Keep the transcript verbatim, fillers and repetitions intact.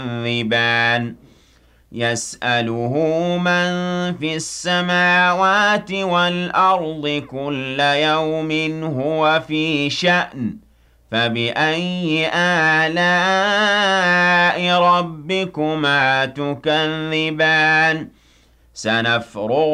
تُكَذِّبَانِ يَسْأَلُهُ مَن فِي السَّمَاوَاتِ وَالْأَرْضِ كُلَّ يَوْمٍ هُوَ فِي شَأْنٍ فَبِأَيِّ آلَاءِ رَبِّكُمَا تُكَذِّبَانِ سَنَفْرُغُ